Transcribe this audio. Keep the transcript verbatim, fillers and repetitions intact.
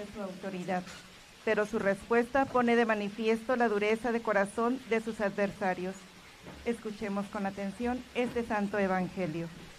su autoridad, pero su respuesta pone de manifiesto la dureza de corazón de sus adversarios. Escuchemos con atención este santo evangelio.